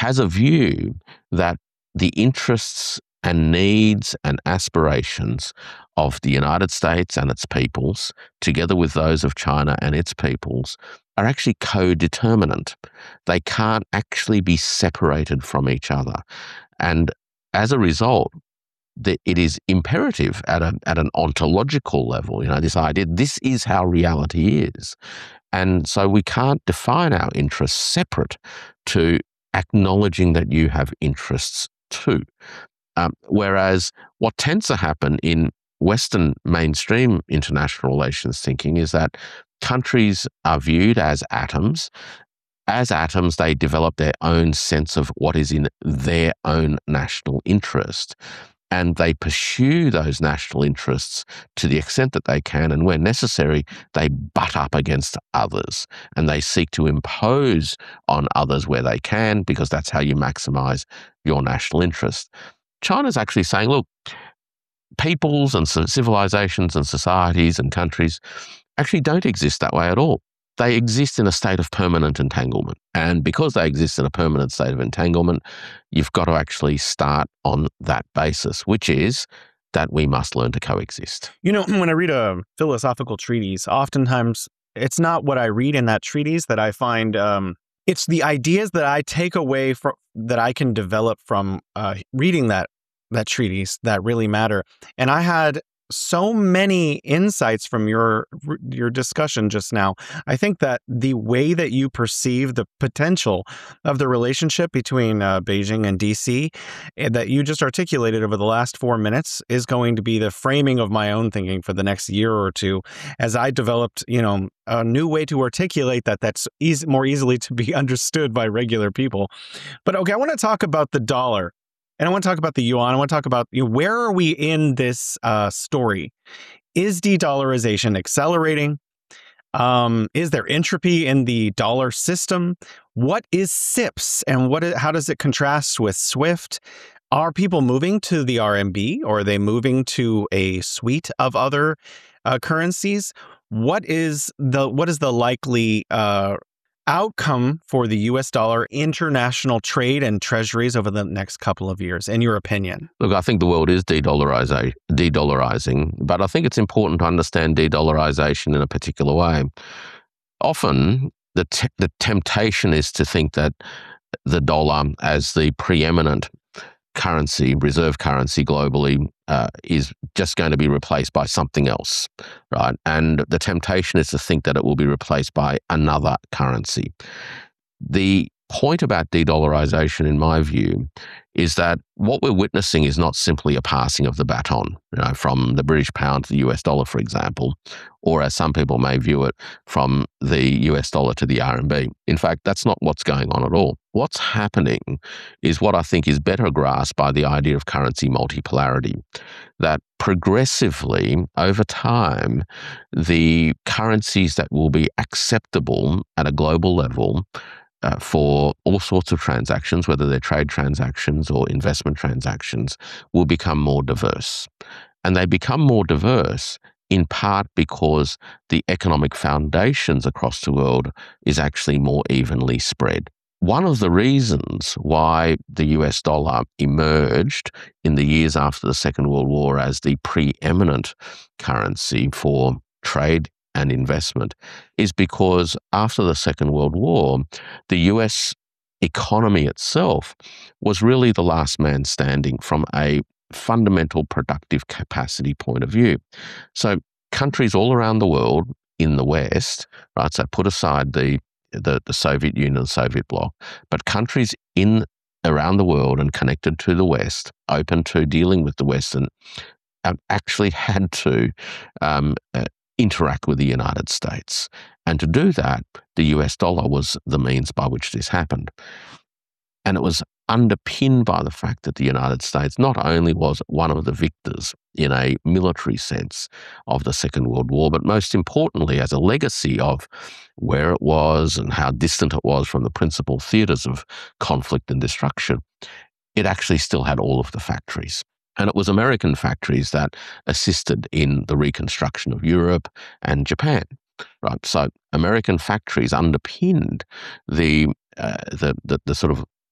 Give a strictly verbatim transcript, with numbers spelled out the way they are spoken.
has a view that the interests and needs and aspirations of the United States and its peoples, together with those of China and its peoples, are actually co-determinant. They can't actually be separated from each other. And as a result, the, it is imperative at, a, at an ontological level, you know, this idea, this is how reality is. And so we can't define our interests separate to acknowledging that you have interests too. Um, whereas what tends to happen in Western mainstream international relations thinking is that countries are viewed as atoms. As atoms, they develop their own sense of what is in their own national interest. And they pursue those national interests to the extent that they can, and where necessary, they butt up against others, and they seek to impose on others where they can, because that's how you maximize your national interest. China's actually saying, look, peoples and civilizations and societies and countries actually don't exist that way at all. They exist in a state of permanent entanglement. And because they exist in a permanent state of entanglement, you've got to actually start on that basis, which is that we must learn to coexist. You know, when I read a philosophical treatise, oftentimes it's not what I read in that treatise that I find, um, it's the ideas that I take away from, that I can develop from uh, reading that that treatise that really matter. And I had so many insights from your your discussion just now. I think that the way that you perceive the potential of the relationship between uh, Beijing and D C that you just articulated over the last four minutes is going to be the framing of my own thinking for the next year or two, as I developed, you know, a new way to articulate that that's easy, more easily to be understood by regular people. But okay, I want to talk about the dollar. And I want to talk about the yuan. I want to talk about, you know, where are we in this uh, story? Is de-dollarization accelerating? Um, is there entropy in the dollar system? What is S I P S, and what? Is, how does it contrast with SWIFT? Are people moving to the R M B, or are they moving to a suite of other uh, currencies? What is the what is the likely uh, outcome for the U S dollar international trade and treasuries over the next couple of years, in your opinion? Look, I think the world is de-dollarizing, de-dollarizing, but I think it's important to understand de-dollarization in a particular way. Often, the t- the temptation is to think that the dollar as the preeminent currency, reserve currency globally, uh, is just going to be replaced by something else, right? And the temptation is to think that it will be replaced by another currency. The point about de-dollarization, in my view, is that what we're witnessing is not simply a passing of the baton, you know, from the British pound to the U S dollar, for example, or as some people may view it, from the U S dollar to the R M B. In fact, that's not what's going on at all. What's happening is what I think is better grasped by the idea of currency multipolarity, that progressively, over time, the currencies that will be acceptable at a global level Uh, for all sorts of transactions, whether they're trade transactions or investment transactions, will become more diverse. And they become more diverse in part because the economic foundations across the world is actually more evenly spread. One of the reasons why the U S dollar emerged in the years after the Second World War as the preeminent currency for trade and investment is because after the Second World War, the U S economy itself was really the last man standing from a fundamental productive capacity point of view. So countries all around the world in the West, right, so put aside the, the, the Soviet Union and the Soviet bloc, but countries in around the world and connected to the West, open to dealing with the West, and um, actually had to um, uh, interact with the United States. And to do that, the U S dollar was the means by which this happened. And it was underpinned by the fact that the United States not only was one of the victors in a military sense of the Second World War, but most importantly as a legacy of where it was and how distant it was from the principal theaters of conflict and destruction. It actually still had all of the factories. And it was American factories that assisted in the reconstruction of Europe and Japan, right? So American factories underpinned the uh, the, the the sort of